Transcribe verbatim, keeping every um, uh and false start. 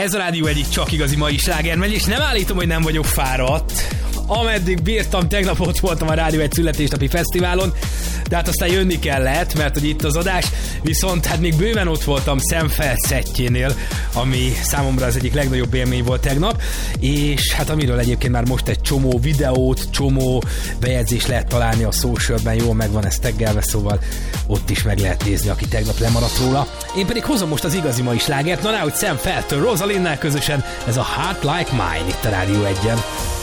Ez a Rádió egyik csak igazi mai slágermegy, és nem állítom, hogy nem vagyok fáradt. Ameddig bírtam, tegnap ott voltam a Rádió egy születésnapi fesztiválon, de hát aztán jönni kellett, mert hogy itt az adás, viszont hát még bőven ott voltam Szemfeld szettjénél, ami számomra az egyik legnagyobb élmény volt tegnap, és hát amiről egyébként már most egy csomó videót, csomó bejegyzést lehet találni a socialben, jól megvan ez taggelve, szóval ott is meg lehet nézni, aki tegnap lemaradt róla. Én pedig hozom most az igazi mai slágert, na hogy Szemfeldtől Rosalinnel közösen ez a Heart Like Mine itt a Rádió egyen.